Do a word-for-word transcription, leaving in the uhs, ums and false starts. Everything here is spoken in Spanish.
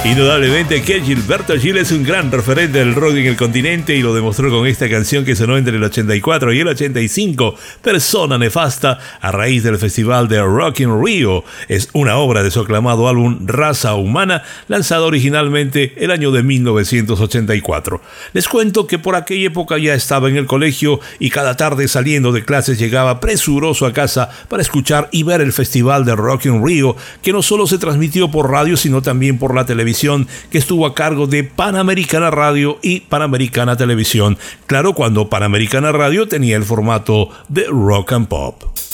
Indudablemente que Gilberto Gil es un gran referente del rock en el continente y lo demostró con esta canción que sonó entre el ochenta y cuatro y el ochenta y cinco, Persona Nefasta, a raíz del festival de Rock in Rio. Es una obra de su aclamado álbum Raza Humana, lanzado originalmente el año de mil novecientos ochenta y cuatro. Les cuento que por aquella época ya estaba en el colegio y cada tarde saliendo de clases llegaba presuroso a casa para escuchar y ver el festival de Rock in Rio, que no solo se transmitió por radio sino también por la televisión, que estuvo a cargo de Panamericana Radio y Panamericana Televisión. Claro, cuando Panamericana Radio tenía el formato de rock and pop.